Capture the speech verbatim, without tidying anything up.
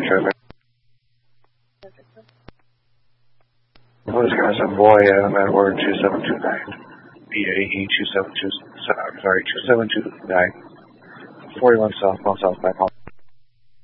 traffic. Wisconsin boy, uh, at word two seven two nine. B A E two seven two, sorry, two seven two nine. forty-one southbound, southbound.